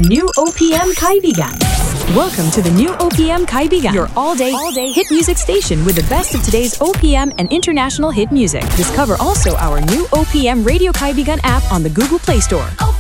new OPM Kaibigan. Welcome to the new OPM Kaibigan, your all-day hit music station with the best of today's OPM and international hit music. Discover also our new OPM Radio Kaibigan app on the Google Play Store.